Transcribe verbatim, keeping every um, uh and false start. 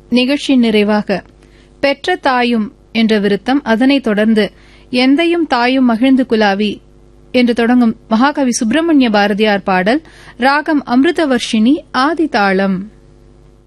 நிகழ்ச்சியின் நிறைவாக பெற்ற தாயும் என்ற விருத்தம், அதனைத் தொடர்ந்து எந்தையும் தாயும் மகிழ்ந்து குலாவி என்று தொடங்கும் மகாகவி சுப்பிரமணிய பாரதியார் பாடல், ராகம் அமிர்தவர்ஷினி, ஆதி தாளம்.